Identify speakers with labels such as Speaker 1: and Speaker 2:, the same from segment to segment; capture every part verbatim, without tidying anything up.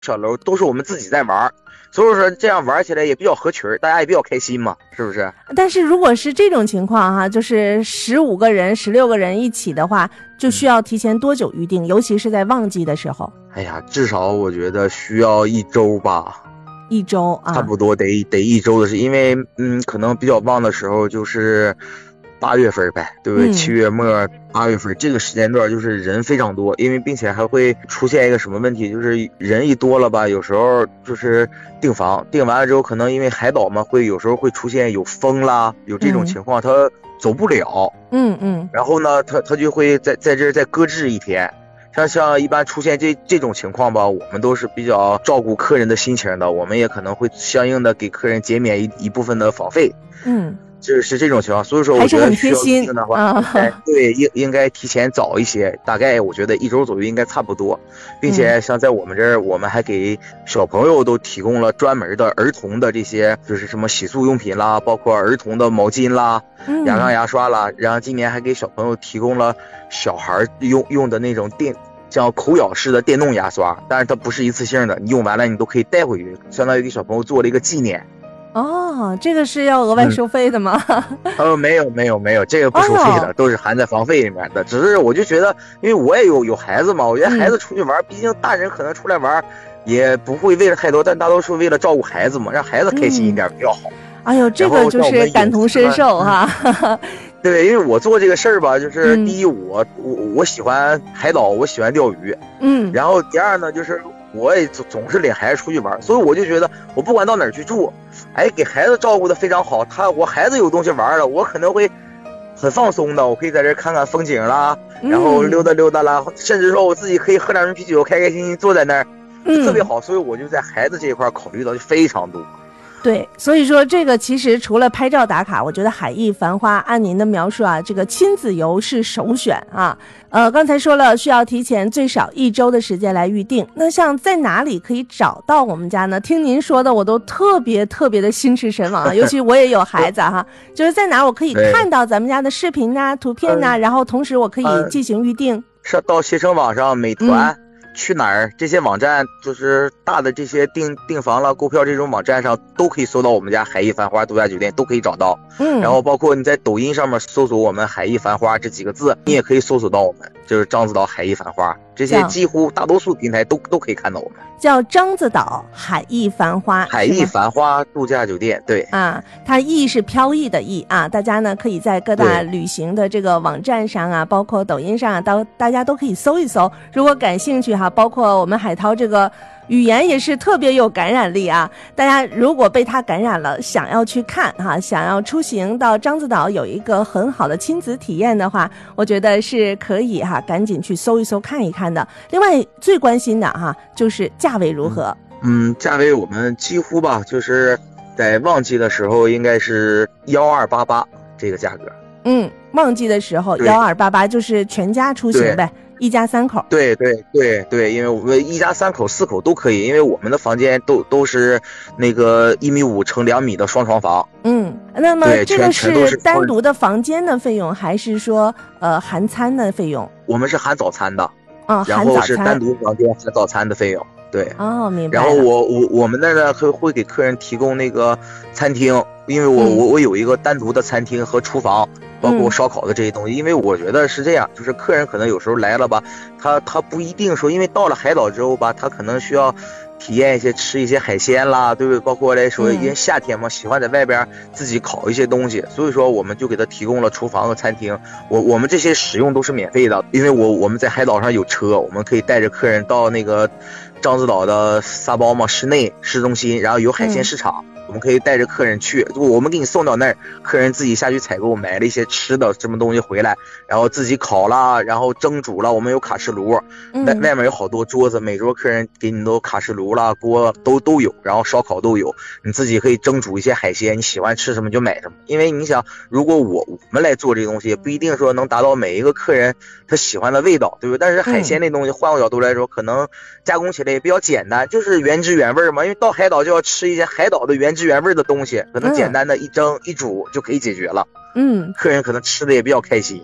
Speaker 1: 小楼都是我们自己在玩，所以说这样玩起来也比较合群，大家也比较开心嘛，是不是？
Speaker 2: 但是如果是这种情况哈，就是十五个人、十六个人一起的话，就需要提前多久预定？尤其是在旺季的时候。
Speaker 1: 哎呀，至少我觉得需要一周吧。
Speaker 2: 一周啊，
Speaker 1: 差不多得得一周的事，因为嗯，可能比较旺的时候就是八月份呗，对不对？七、嗯、月末八月份这个时间段就是人非常多，因为并且还会出现一个什么问题，就是人一多了吧，有时候就是订房订完了之后，可能因为海岛嘛，会有时候会出现有风啦，有这种情况，嗯、他走不了，
Speaker 2: 嗯嗯，
Speaker 1: 然后呢，他他就会在在这儿再搁置一天。像像一般出现这这种情况吧，我们都是比较照顾客人的心情的，我们也可能会相应的给客人减免一一部分的房费。
Speaker 2: 嗯，
Speaker 1: 就是这种情况，所以说我觉得需要预定的话，
Speaker 2: 啊、
Speaker 1: 对，应应该提前早一些，大概我觉得一周左右应该差不多，并且像在我们这儿，我们还给小朋友都提供了专门的儿童的这些，就是什么洗漱用品啦，包括儿童的毛巾啦、
Speaker 2: 嗯、
Speaker 1: 牙刷牙刷啦，然后今年还给小朋友提供了小孩用用的那种电。像口咬式的电动牙刷，但是它不是一次性的，你用完了你都可以带回去，相当于给小朋友做了一个纪念。
Speaker 2: 哦，这个是要额外收费的吗？
Speaker 1: 嗯、呃，没有没有没有，这个不收费的，哦、都是含在房费里面的。只是我就觉得，因为我也有有孩子嘛，我觉得孩子出去玩，嗯、毕竟大人可能出来玩也不会为了太多，但大多数为了照顾孩子嘛，让孩子开心一点比较好。
Speaker 2: 嗯、哎呦，这个就是感同身受哈。
Speaker 1: 对，因为我做这个事儿吧，就是第一，嗯、我我我喜欢海岛，我喜欢钓鱼，
Speaker 2: 嗯，
Speaker 1: 然后第二呢，就是我也总总是领孩子出去玩，所以我就觉得我不管到哪儿去住，哎，给孩子照顾的非常好，他我孩子有东西玩了，我可能会很放松的，我可以在这看看风景啦，然后溜达溜达啦，嗯、甚至说我自己可以喝两瓶啤酒，开开心心坐在那儿，
Speaker 2: 嗯、
Speaker 1: 特别好，所以我就在孩子这一块考虑到就非常多。
Speaker 2: 对，所以说这个其实除了拍照打卡，我觉得海逸繁花按您的描述啊，这个亲子游是首选啊。呃，刚才说了需要提前最少一周的时间来预定，那像在哪里可以找到我们家呢？听您说的我都特别特别的心驰神往啊，尤其我也有孩子哈，就是在哪我可以看到咱们家的视频呐、图片呐、然后同时我可以进行预定。
Speaker 1: 是到携程网上、美团。嗯去哪儿这些网站，就是大的这些订订房了、购票这种网站上都可以搜到我们家海逸繁花度假酒店，都可以找到。
Speaker 2: 嗯，
Speaker 1: 然后包括你在抖音上面搜索我们海逸繁花这几个字，你也可以搜索到我们，就是獐子岛海逸繁花，这些几乎大多数平台都都可以看到我们。
Speaker 2: 叫獐子岛海逸繁花，
Speaker 1: 海逸繁花度假酒店，对
Speaker 2: 啊，它逸是飘逸的逸啊，大家呢可以在各大旅行的这个网站上啊，包括抖音上啊，都大家都可以搜一搜。如果感兴趣哈，包括我们海涛这个语言也是特别有感染力啊，大家如果被他感染了，想要去看哈，想要出行到獐子岛有一个很好的亲子体验的话，我觉得是可以哈，赶紧去搜一搜看一看的。另外最关心的哈就是价位如何？
Speaker 1: 嗯，价位我们几乎吧，就是在旺季的时候应该是幺二八八这个价格。
Speaker 2: 嗯，旺季的时候幺二八八就是全家出行呗。一家三口，
Speaker 1: 对对对对，因为我们一家三口四口都可以，因为我们的房间都都是那个一米五乘两米的双床房。
Speaker 2: 嗯，那么这个是单独的房间的费用，还是说呃含餐的费用？
Speaker 1: 我们是含早餐的，
Speaker 2: 嗯，
Speaker 1: 然后是单独房间含早餐的费用。对，
Speaker 2: 哦，明白了。
Speaker 1: 然后我我我们那呢会会给客人提供那个餐厅，因为我、嗯、我我有一个单独的餐厅和厨房。包括烧烤的这些东西、嗯、因为我觉得是这样，就是客人可能有时候来了吧，他他不一定说，因为到了海岛之后吧，他可能需要体验一些吃一些海鲜啦，对不对？包括来说因为夏天嘛、嗯、喜欢在外边自己烤一些东西，所以说我们就给他提供了厨房和餐厅。我我们这些使用都是免费的，因为我我们在海岛上有车，我们可以带着客人到那个獐子岛的撒包嘛市内市中心，然后有海鲜市场、嗯，我们可以带着客人去，我们给你送到那儿，客人自己下去采购，买了一些吃的什么东西回来，然后自己烤啦，然后蒸煮了。我们有卡式炉，外外面有好多桌子，每桌客人给你都卡式炉啦、锅都都有，然后烧烤都有，你自己可以蒸煮一些海鲜，你喜欢吃什么就买什么。因为你想，如果我我们来做这个东西，也不一定说能达到每一个客人他喜欢的味道，对不对？但是海鲜那东西，换个角度来说，可能加工起来也比较简单，就是原汁原味嘛。因为到海岛就要吃一些海岛的原汁原味的东西，可能简单的一蒸、嗯、一煮就可以解决了。
Speaker 2: 嗯，
Speaker 1: 客人可能吃的也比较开心。这样，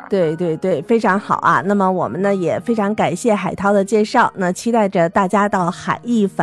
Speaker 2: 对对对，非常好啊。那么我们呢也非常感谢海涛的介绍，那期待着大家到海艺坊